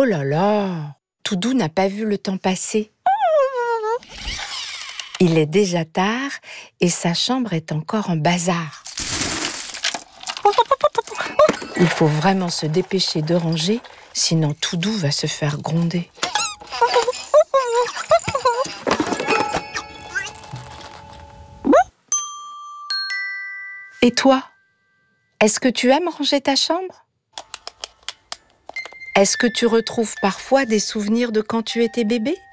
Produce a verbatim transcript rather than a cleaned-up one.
Oh là là, Toudou n'a pas vu le temps passer. Il est déjà tard et sa chambre est encore en bazar. Il faut vraiment se dépêcher de ranger, sinon Toudou va se faire gronder. Et toi, est-ce que tu aimes ranger ta chambre? Est-ce que tu retrouves parfois des souvenirs de quand tu étais bébé?